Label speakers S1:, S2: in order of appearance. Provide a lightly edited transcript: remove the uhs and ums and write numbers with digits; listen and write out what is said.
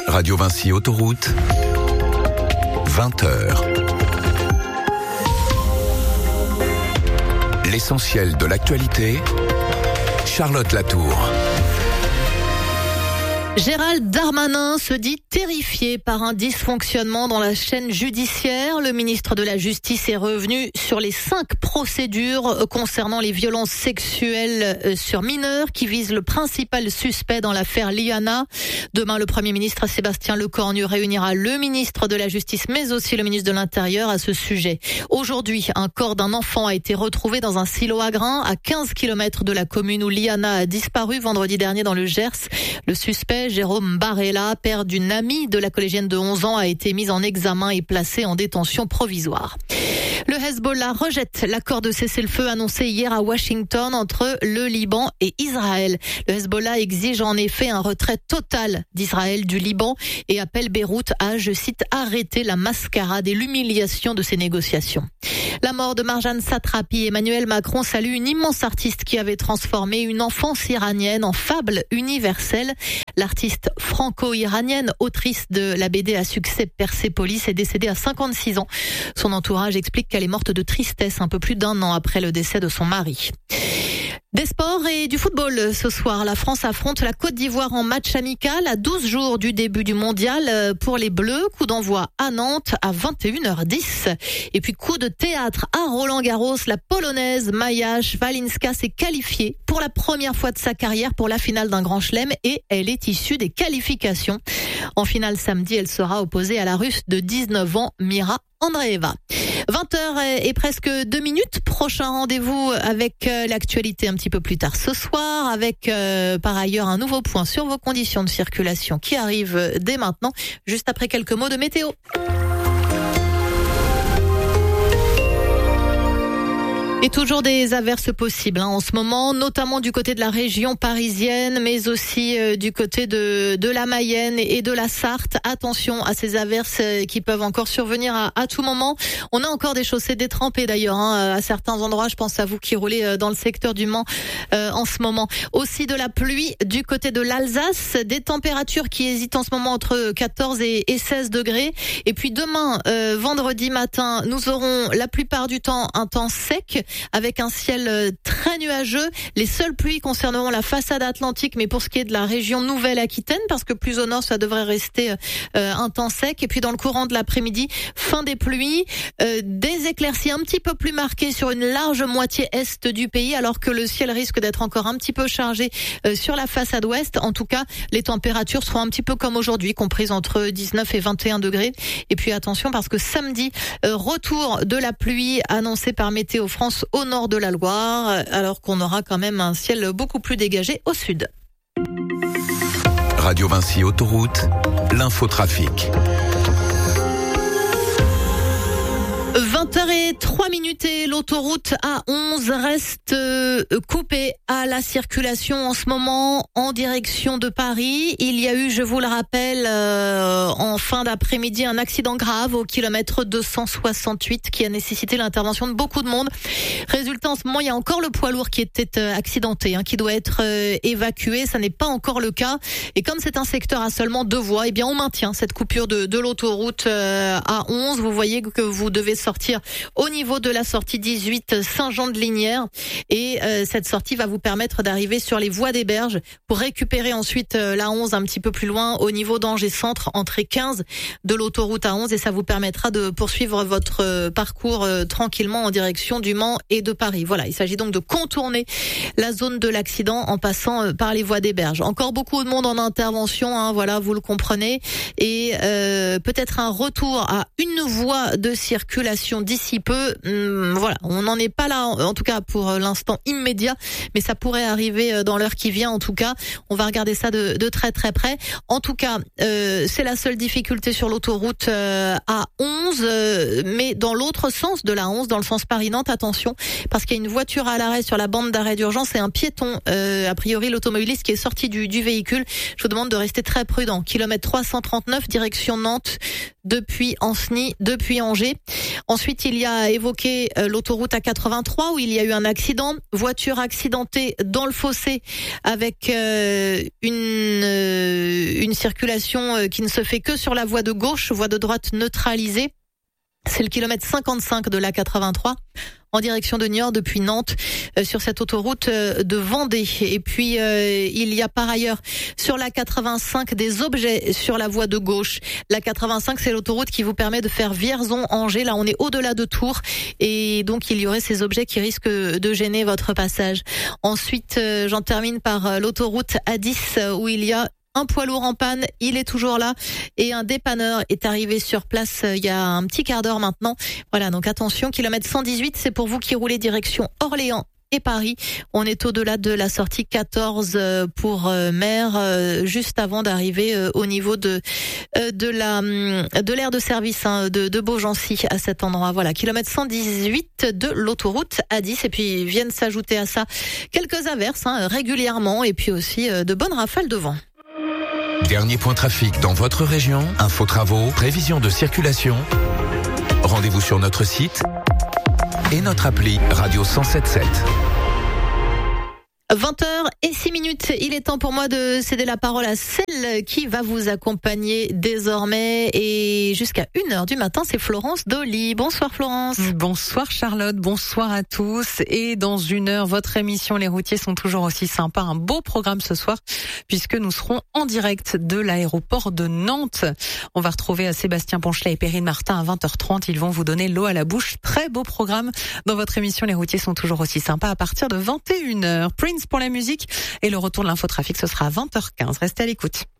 S1: Radio Vinci Autoroute, 20h. L'essentiel de l'actualité, Charlotte Latour.
S2: Gérald Darmanin se dit terrifié par un dysfonctionnement dans la chaîne judiciaire. Le ministre de la Justice est revenu sur les 5 procédures concernant les violences sexuelles sur mineurs qui visent le principal suspect dans l'affaire Liana. Demain, le Premier ministre Sébastien Lecornu réunira le ministre de la Justice mais aussi le ministre de l'Intérieur à ce sujet. Aujourd'hui, un corps d'un enfant a été retrouvé dans un silo à grains à 15 km de la commune où Liana a disparu vendredi dernier dans le Gers. Le suspect, Jérôme Barella, père d'une amie de la collégienne de 11 ans, a été mis en examen et placé en détention provisoire. Le Hezbollah rejette l'accord de cessez-le-feu annoncé hier à Washington entre le Liban et Israël. Le Hezbollah exige en effet un retrait total d'Israël du Liban et appelle Beyrouth à, je cite, arrêter la mascarade et l'humiliation de ces négociations. La mort de Marjane Satrapi, Emmanuel Macron salue une immense artiste qui avait transformé une enfance iranienne en fable universelle. L'artiste franco-iranienne, autrice de la BD à succès Persépolis, est décédée à 56 ans. Son entourage explique qu'elle est morte de tristesse un peu plus d'1 an après le décès de son mari. Des sports et du football ce soir. La France affronte la Côte d'Ivoire en match amical à 12 jours du début du mondial pour les Bleus. Coup d'envoi à Nantes à 21h10. Et puis coup de théâtre à Roland-Garros. La Polonaise Maja Swalinska s'est qualifiée pour la première fois de sa carrière pour la finale d'un grand chelem et elle est issue des qualifications. En finale samedi, elle sera opposée à la Russe de 19 ans, Mira Andreeva. 20h et presque 2 minutes. Prochain rendez-vous avec l'actualité un petit peu plus tard ce soir, avec par ailleurs un nouveau point sur vos conditions de circulation qui arrive dès maintenant, juste après quelques mots de météo. Et toujours des averses possibles en ce moment, notamment du côté de la région parisienne, mais aussi du côté de la Mayenne et de la Sarthe. Attention à ces averses qui peuvent encore survenir à tout moment. On a encore des chaussées détrempées d'ailleurs à certains endroits. Je pense à vous qui roulez dans le secteur du Mans en ce moment. Aussi de la pluie du côté de l'Alsace, des températures qui hésitent en ce moment entre 14 et 16 degrés. Et puis demain, vendredi matin, nous aurons la plupart du temps un temps sec, avec un ciel très nuageux. Les seules pluies concerneront la façade atlantique, mais pour ce qui est de la région Nouvelle-Aquitaine, parce que plus au nord, ça devrait rester un temps sec. Et puis dans le courant de l'après-midi, fin des pluies, des éclaircies un petit peu plus marquées sur une large moitié est du pays, alors que le ciel risque d'être encore un petit peu chargé sur la façade ouest. En tout cas, les températures seront un petit peu comme aujourd'hui, comprises entre 19 et 21 degrés. Et puis attention, parce que samedi, retour de la pluie annoncé par Météo France au nord de la Loire, alors qu'on aura quand même un ciel beaucoup plus dégagé au sud.
S1: Radio Vinci Autoroute, l'infotrafic.
S2: 20h03 et l'autoroute A11 reste coupée à la circulation en ce moment en direction de Paris. Il y a eu, je vous le rappelle, en fin d'après-midi, un accident grave au kilomètre 268 qui a nécessité l'intervention de beaucoup de monde. Résultat, en ce moment, il y a encore le poids lourd qui était accidenté, qui doit être évacué. Ça n'est pas encore le cas. Et comme c'est un secteur à seulement 2 voies, eh bien, on maintient cette coupure de l'autoroute A11. Vous voyez que vous devez sortir au niveau de la sortie 18 Saint-Jean-de-Lignières et cette sortie va vous permettre d'arriver sur les voies des Berges pour récupérer ensuite la 11 un petit peu plus loin au niveau d'Angers Centre, entrée 15 de l'autoroute A11 et ça vous permettra de poursuivre votre parcours tranquillement en direction du Mans et de Paris. Voilà, il s'agit donc de contourner la zone de l'accident en passant par les voies des Berges. Encore beaucoup de monde en intervention, voilà, vous le comprenez et peut-être un retour à une voie de circulation d'ici peu. Voilà, on n'en est pas là, en tout cas pour l'instant immédiat, mais ça pourrait arriver dans l'heure qui vient. En tout cas, on va regarder ça de très très près. En tout cas, c'est la seule difficulté sur l'autoroute A11, mais dans l'autre sens de la 11, dans le sens Paris-Nantes, attention, parce qu'il y a une voiture à l'arrêt sur la bande d'arrêt d'urgence et un piéton, a priori l'automobiliste qui est sorti du véhicule. Je vous demande de rester très prudent. Kilomètre 339, direction Nantes, depuis Ancenis, depuis Angers. Ensuite, il y a évoqué l'autoroute A83 où il y a eu un accident, voiture accidentée dans le fossé avec une une circulation qui ne se fait que sur la voie de gauche, voie de droite neutralisée. C'est le kilomètre 55 de l'A83 en direction de Niort depuis Nantes sur cette autoroute de Vendée. Et puis il y a par ailleurs sur l'A85 des objets sur la voie de gauche. L'A85, c'est l'autoroute qui vous permet de faire Vierzon-Angers. Là, on est au-delà de Tours et donc il y aurait ces objets qui risquent de gêner votre passage. Ensuite, j'en termine par l'autoroute A10 où il y a un poids lourd en panne, il est toujours là et un dépanneur est arrivé sur place il y a un petit quart d'heure maintenant. Voilà, donc attention, kilomètre 118, c'est pour vous qui roulez direction Orléans et Paris. On est au-delà de la sortie 14 pour Mer, juste avant d'arriver au niveau de l'aire de service de Beaugency à cet endroit. Voilà, kilomètre 118 de l'autoroute A10 et puis viennent s'ajouter à ça quelques averses régulièrement et puis aussi de bonnes rafales de vent.
S1: Dernier point trafic dans votre région, info travaux, prévision de circulation. Rendez-vous sur notre site et notre appli Radio 107.7.
S2: 20h06, il est temps pour moi de céder la parole à celle qui va vous accompagner désormais et jusqu'à 1h du matin, c'est Florence Dolly. Bonsoir Florence.
S3: Bonsoir Charlotte, bonsoir à tous. Et dans 1 heure, votre émission Les routiers sont toujours aussi sympas. Un beau programme ce soir puisque nous serons en direct de l'aéroport de Nantes. On va retrouver Sébastien Ponchelet et Perrine Martin à 20h30. Ils vont vous donner l'eau à la bouche. Très beau programme dans votre émission Les routiers sont toujours aussi sympas à partir de 21h. Prince pour la musique et le retour de l'infotrafic, ce sera à 20h15. Restez à l'écoute.